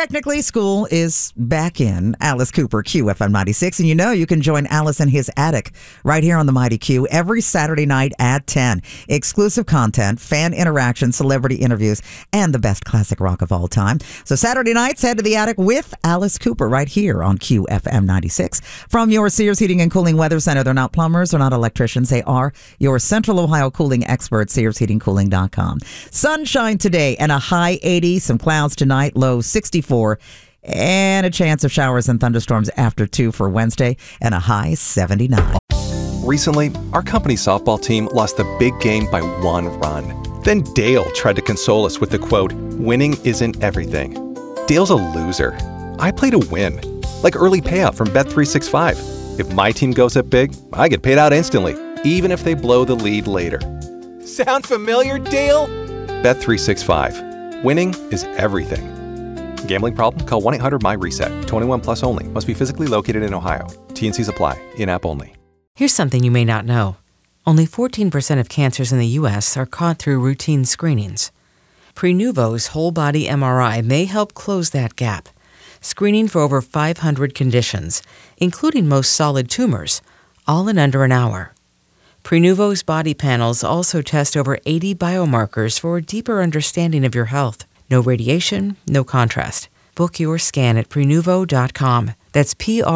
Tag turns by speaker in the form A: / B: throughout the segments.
A: Technically, school is back in. Alice Cooper, QFM 96. And you can join Alice in his attic right here on the Mighty Q every Saturday night at 10. Exclusive content, fan interaction, celebrity interviews, and the best classic rock of all time. So Saturday nights, head to the attic with Alice Cooper right here on QFM 96. From your Sears Heating and Cooling Weather Center. They're not plumbers, they're not electricians. They are your Central Ohio cooling experts, SearsHeatingCooling.com. Sunshine today and a high 80. Some clouds tonight, low 64. And a chance of showers and thunderstorms after 2 for Wednesday and a high 79.
B: Recently, our company softball team lost the big game by 1 run. Then Dale tried to console us with the quote, "Winning isn't everything." Dale's a loser. I play to win, like early payout from Bet365. If my team goes up big, I get paid out instantly, even if they blow the lead later. Sound familiar, Dale? Bet365. Winning is everything. Gambling problem? Call 1-800-MY-RESET. 21 plus only. Must be physically located in Ohio. T&Cs apply. In-app only.
C: Here's something you may not know. Only 14% of cancers in the U.S. are caught through routine screenings. Prenuvo's whole-body MRI may help close that gap, screening for over 500 conditions, including most solid tumors, all in under an hour. Prenuvo's body panels also test over 80 biomarkers for a deeper understanding of your health. No radiation, no contrast. Book your scan at Prenuvo.com. That's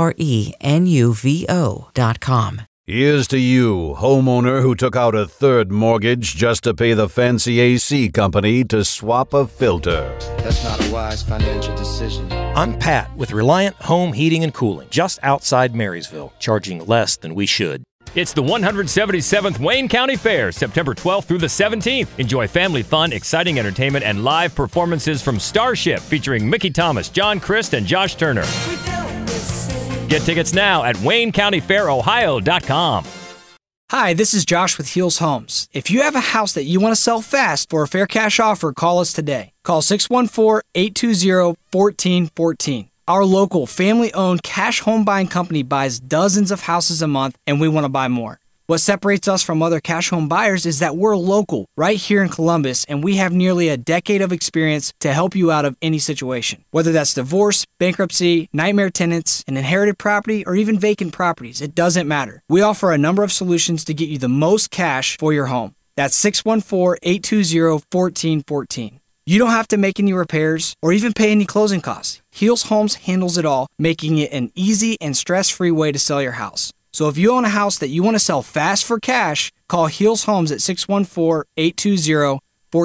C: Prenuvo.com.
D: Here's to you, homeowner who took out a third mortgage just to pay the fancy AC company to swap a filter.
E: That's not a wise financial decision.
F: I'm Pat with Reliant Home Heating and Cooling, just outside Marysville, charging less than we should.
G: It's the 177th Wayne County Fair, September 12th through the 17th. Enjoy family fun, exciting entertainment, and live performances from Starship featuring Mickey Thomas, John Christ, and Josh Turner. Get tickets now at WayneCountyFairOhio.com.
H: Hi, this is Josh with Heels Homes. If you have a house that you want to sell fast for a fair cash offer, call us today. Call 614-820-1414. Our local family-owned cash home buying company buys dozens of houses a month, and we want to buy more. What separates us from other cash home buyers is that we're local, right here in Columbus, and we have nearly a decade of experience to help you out of any situation. Whether that's divorce, bankruptcy, nightmare tenants, an inherited property, or even vacant properties, it doesn't matter. We offer a number of solutions to get you the most cash for your home. That's 614-820-1414. You don't have to make any repairs or even pay any closing costs. Heels Homes handles it all, making it an easy and stress-free way to sell your house. So if you own a house that you want to sell fast for cash, call Heels Homes at 614-820-1414.